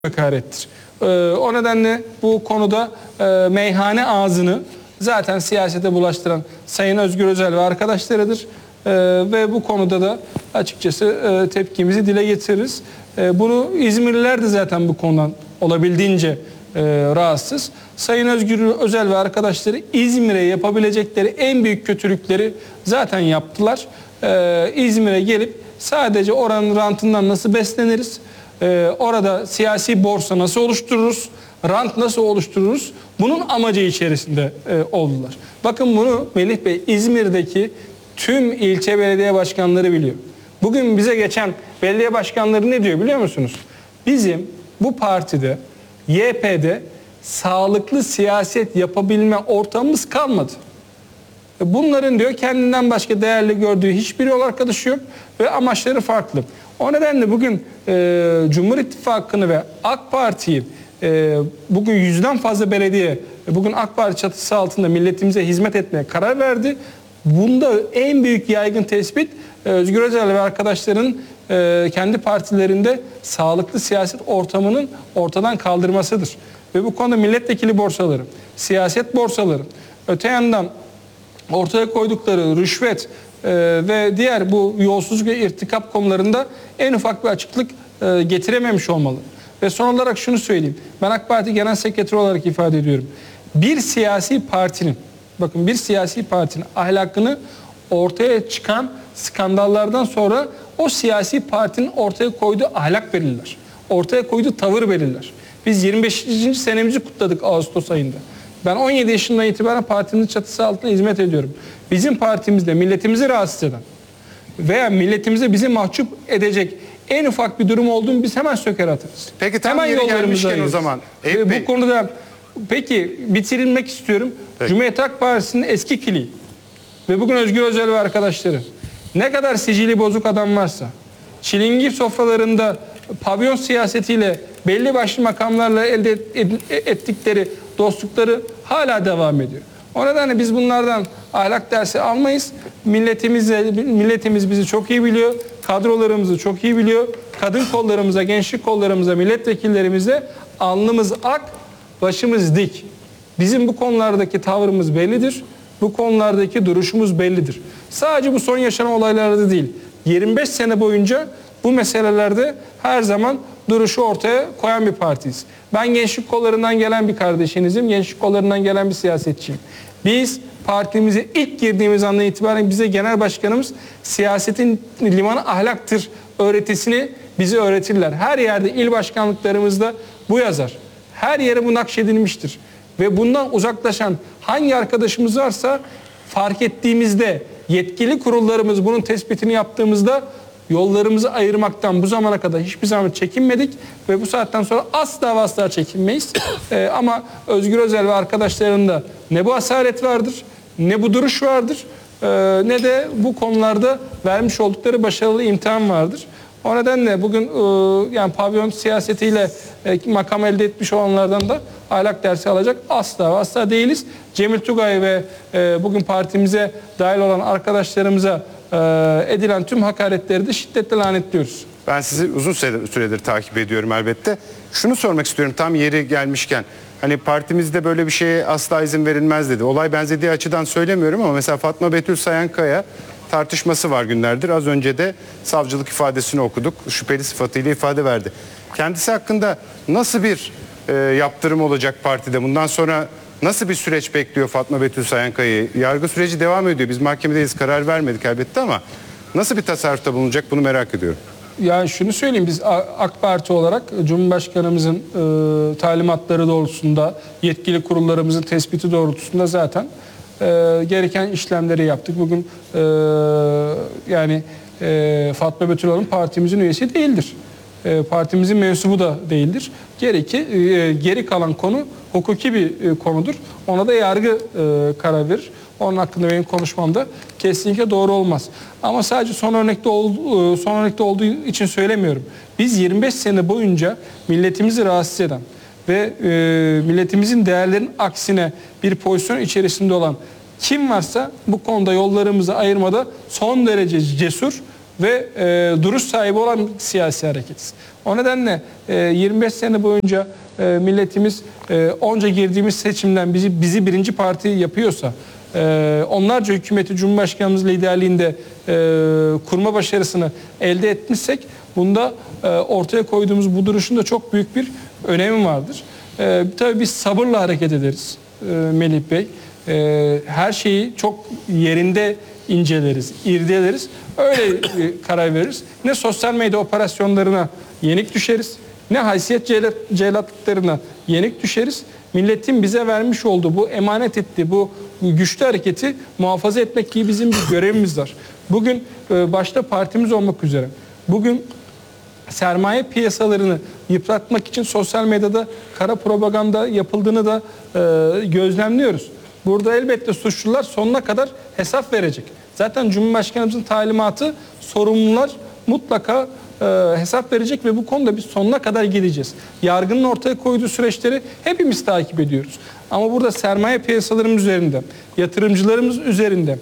hakarettir. O nedenle bu konuda meyhane ağzını zaten siyasete bulaştıran Sayın Özgür Özel ve arkadaşlarıdır. Ve bu konuda da açıkçası tepkimizi dile getiririz. Bunu İzmirliler de zaten bu konudan olabildiğince rahatsız. Sayın Özgür Özel ve arkadaşları İzmir'e yapabilecekleri en büyük kötülükleri zaten yaptılar. İzmir'e gelip sadece oranın rantından nasıl besleniriz? Orada siyasi borsa nasıl oluştururuz? Rant nasıl oluştururuz? Bunun amacı içerisinde oldular. Bakın bunu Melih Bey İzmir'deki tüm ilçe belediye başkanları biliyor. Bugün bize geçen belediye başkanları ne diyor biliyor musunuz? Bizim bu partide, YP'de sağlıklı siyaset yapabilme ortamımız kalmadı. Bunların diyor kendinden başka değerli gördüğü hiçbir yol arkadaşı yok ve amaçları farklı. O nedenle bugün Cumhur İttifakı'nı ve AK Parti'yi bugün 100'den fazla belediye bugün AK Parti çatısı altında milletimize hizmet etmeye karar verdi. Bunda en büyük yaygın tespit Özgür Özel ve arkadaşların kendi partilerinde sağlıklı siyaset ortamının ortadan kaldırmasıdır. Ve bu konuda milletvekili borsaları, siyaset borsaları, öte yandan ortaya koydukları rüşvet ve diğer bu yolsuzluk ve irtikap konularında en ufak bir açıklık getirememiş olmalı. Ve son olarak şunu söyleyeyim. Ben AK Parti Genel Sekreteri olarak ifade ediyorum. Bir siyasi partinin, bakın bir siyasi partinin ahlakını ortaya çıkan skandallardan sonra o siyasi partinin ortaya koyduğu ahlak belirler. Ortaya koyduğu tavır belirler. Biz 25. senemizi kutladık Ağustos ayında. Ben 17 yaşından itibaren partinin çatısı altında hizmet ediyorum. Bizim partimizde milletimizi rahatsız eden veya milletimize bizi mahcup edecek en ufak bir durum olduğunu biz hemen söker atarız. Peki tam yeri gelmişken o zaman. Bu konuda peki bitirilmek istiyorum. Peki. Cumhuriyet Halk Partisi'nin eski kiliği ve bugün Özgür Özel ve arkadaşları ne kadar sicili bozuk adam varsa çilingir sofralarında pavyon siyasetiyle belli başlı makamlarla elde ettikleri dostlukları hala devam ediyor. O nedenle biz bunlardan ahlak dersi almayız. Milletimiz bizi çok iyi biliyor. Kadrolarımızı çok iyi biliyor. Kadın kollarımıza, gençlik kollarımıza, milletvekillerimize alnımız ak, başımız dik. Bizim bu konulardaki tavrımız bellidir. Bu konulardaki duruşumuz bellidir. Sadece bu son yaşanan olaylarda değil. 25 sene boyunca bu meselelerde her zaman duruşu ortaya koyan bir partiyiz. Ben gençlik kollarından gelen bir kardeşinizim. Gençlik kollarından gelen bir siyasetçiyim. Biz partimize ilk girdiğimiz andan itibaren bize genel başkanımız siyasetin limanı ahlaktır öğretisini bize öğretirler. Her yerde il başkanlıklarımızda bu yazar. Her yere bu nakşedilmiştir. Ve bundan uzaklaşan hangi arkadaşımız varsa fark ettiğimizde yetkili kurullarımız bunun tespitini yaptığımızda yollarımızı ayırmaktan bu zamana kadar hiçbir zaman çekinmedik ve bu saatten sonra asla ve asla çekinmeyiz. Ama Özgür Özel ve arkadaşlarında ne bu asalet vardır, ne bu duruş vardır, ne de bu konularda vermiş oldukları başarılı imtihan vardır. O nedenle bugün yani pavyon siyasetiyle makam elde etmiş olanlardan da ahlak dersi alacak asla ve asla değiliz. Cemil Tugay ve bugün partimize dahil olan arkadaşlarımıza edilen tüm hakaretleri de şiddetle lanetliyoruz. Ben sizi uzun süredir takip ediyorum elbette. Şunu sormak istiyorum tam yeri gelmişken. Hani partimizde böyle bir şeye asla izin verilmez dedi. Olay benzediği açıdan söylemiyorum ama mesela Fatma Betül Sayankaya tartışması var günlerdir. Az önce de savcılık ifadesini okuduk. Şüpheli sıfatıyla ifade verdi. Kendisi hakkında nasıl bir yaptırım olacak partide? Bundan sonra nasıl bir süreç bekliyor Fatma Betül Sayankaya'yı? Yargı süreci devam ediyor. Biz mahkemedeyiz, karar vermedik elbette ama nasıl bir tasarrufta bulunacak bunu merak ediyorum. Yani şunu söyleyeyim, biz AK Parti olarak Cumhurbaşkanımızın talimatları doğrultusunda, yetkili kurullarımızın tespiti doğrultusunda zaten gereken işlemleri yaptık. Bugün Fatma Betül Hanım partimizin üyesi değildir. Partimizin mensubu da değildir. Geri kalan konu hukuki bir konudur. Ona da yargı karar verir. Onun hakkında benim konuşmam da kesinlikle doğru olmaz. Ama sadece son örnekte olduğu için söylemiyorum. Biz 25 sene boyunca milletimizi rahatsız eden ve milletimizin değerlerinin aksine bir pozisyon içerisinde olan kim varsa bu konuda yollarımızı ayırmada son derece cesur ve duruş sahibi olan siyasi hareketiz. O nedenle 25 sene boyunca milletimiz onca girdiğimiz seçimden bizi birinci parti yapıyorsa, onlarca hükümeti Cumhurbaşkanımız liderliğinde kurma başarısını elde etmişsek, bunda ortaya koyduğumuz bu duruşun da çok büyük bir önemi vardır. Tabii biz sabırla hareket ederiz Melih Bey. Her şeyi çok yerinde inceleriz, irdeleriz. Öyle karar veririz. Ne sosyal medya operasyonlarına yenik düşeriz, ne haysiyet cellatlıklarına yenik düşeriz. Milletin bize vermiş olduğu, bu emanet ettiği bu güçlü hareketi muhafaza etmek gibi bizim bir görevimiz var. Bugün başta partimiz olmak üzere, bugün sermaye piyasalarını yıpratmak için sosyal medyada kara propaganda yapıldığını da gözlemliyoruz. Burada elbette suçlular sonuna kadar hesap verecek. Zaten Cumhurbaşkanımızın talimatı, sorumlular mutlaka hesap verecek ve bu konuda biz sonuna kadar gideceğiz. Yargının ortaya koyduğu süreçleri hepimiz takip ediyoruz. Ama burada sermaye piyasalarımız üzerinde, yatırımcılarımız üzerinde,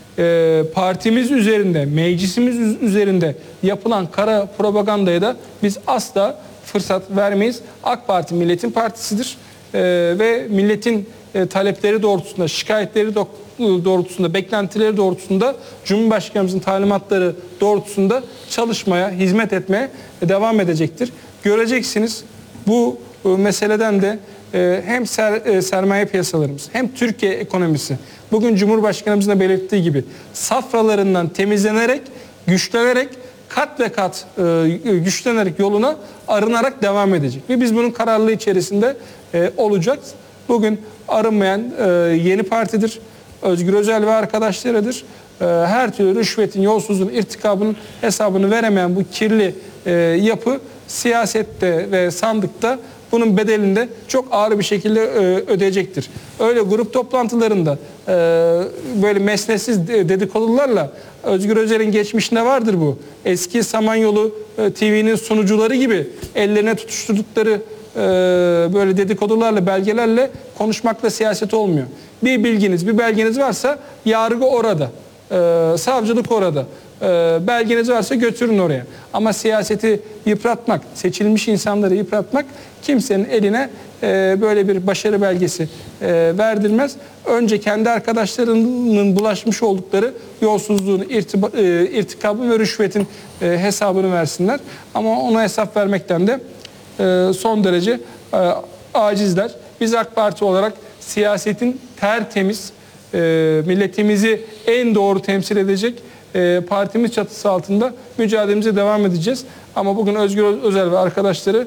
partimiz üzerinde, meclisimiz üzerinde yapılan kara propagandaya da biz asla fırsat vermeyiz. AK Parti milletin partisidir ve milletin talepleri doğrultusunda, şikayetleri doğrultusunda, beklentileri doğrultusunda, Cumhurbaşkanımızın talimatları doğrultusunda çalışmaya, hizmet etmeye devam edecektir. Göreceksiniz bu meseleden de hem sermaye piyasalarımız hem Türkiye ekonomisi bugün Cumhurbaşkanımızın da belirttiği gibi safralarından temizlenerek, güçlenerek, kat ve kat güçlenerek yoluna arınarak devam edecek. Ve biz bunun kararlılığı içerisinde olacağız. Bugün arınmayan yeni partidir. Özgür Özel ve arkadaşlarıdır. Her türlü rüşvetin, yolsuzluğun, irtikabının hesabını veremeyen bu kirli yapı siyasette ve sandıkta bunun bedelini de çok ağır bir şekilde ödeyecektir. Öyle grup toplantılarında böyle mesnetsiz dedikodularla, Özgür Özel'in geçmişinde vardır bu. Eski Samanyolu TV'nin sunucuları gibi ellerine tutuşturdukları böyle dedikodularla, belgelerle konuşmakla siyaset olmuyor. Bir bilginiz, bir belgeniz varsa yargı orada, savcılık orada. Belgeniz varsa götürün oraya. Ama siyaseti yıpratmak, seçilmiş insanları yıpratmak kimsenin eline böyle bir başarı belgesi verdirmez. Önce kendi arkadaşlarının bulaşmış oldukları yolsuzluğun, irtikabı ve rüşvetin hesabını versinler. Ama ona hesap vermekten de son derece acizler. Biz AK Parti olarak siyasetin tertemiz, milletimizi en doğru temsil edecek partimiz çatısı altında mücadelemize devam edeceğiz. Ama bugün Özgür Özel ve arkadaşları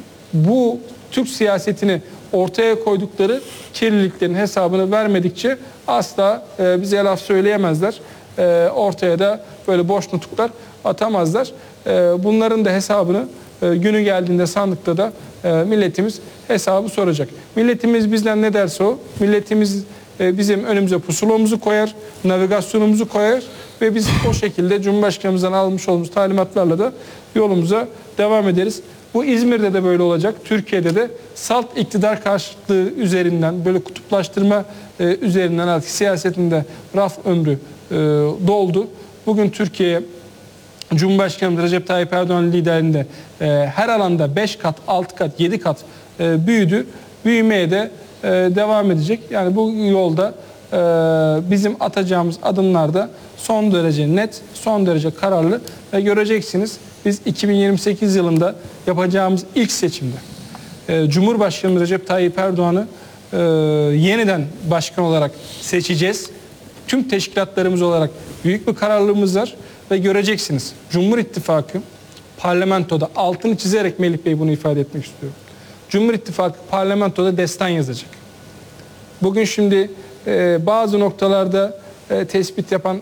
bu Türk siyasetini ortaya koydukları kirliliklerin hesabını vermedikçe asla bize laf söyleyemezler. Ortaya da böyle boş nutuklar atamazlar. Bunların da hesabını günü geldiğinde sandıkta da milletimiz hesabı soracak. Milletimiz bizden ne derse o, milletimiz bizim önümüze pusulumuzu koyar, navigasyonumuzu koyar ve biz o şekilde Cumhurbaşkanımızdan almış olduğumuz talimatlarla da yolumuza devam ederiz. Bu İzmir'de de böyle olacak, Türkiye'de de salt iktidar karşıtlığı üzerinden, böyle kutuplaştırma üzerinden artık siyasetinde raf ömrü doldu. Bugün Türkiye Cumhurbaşkanımız Recep Tayyip Erdoğan liderliğinde her alanda 5 kat, 6 kat, 7 kat büyüdü. Büyümeye de devam edecek. Yani bu yolda bizim atacağımız adımlar da son derece net, son derece kararlı ve göreceksiniz biz 2028 yılında yapacağımız ilk seçimde Cumhurbaşkanımız Recep Tayyip Erdoğan'ı yeniden başkan olarak seçeceğiz. Tüm teşkilatlarımız olarak büyük bir kararlılığımız var ve göreceksiniz Cumhur İttifakı parlamentoda, altını çizerek Melih Bey bunu ifade etmek istiyorum. Cumhur İttifakı parlamentoda destan yazacak. Bugün şimdi bazı noktalarda tespit yapan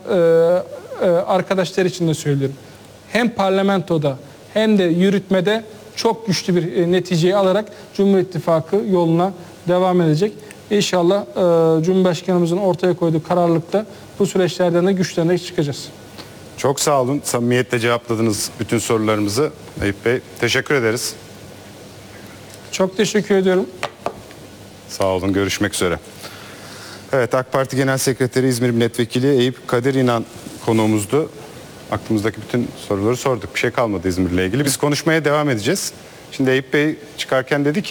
arkadaşlar için de söylüyorum. Hem parlamentoda hem de yürütmede çok güçlü bir neticeyi alarak Cumhur İttifakı yoluna devam edecek. İnşallah Cumhurbaşkanımızın ortaya koyduğu kararlılıkta bu süreçlerden de güçlenerek çıkacağız. Çok sağ olun. Samimiyetle cevapladınız bütün sorularımızı Eyüp Bey. Teşekkür ederiz. Çok teşekkür ediyorum. Sağ olun. Görüşmek üzere. Evet, AK Parti Genel Sekreteri İzmir Milletvekili Eyüp Kadir İnan konuğumuzdu. Aklımızdaki bütün soruları sorduk. Bir şey kalmadı İzmir'le ilgili. Biz konuşmaya devam edeceğiz. Şimdi Eyüp Bey çıkarken dedi ki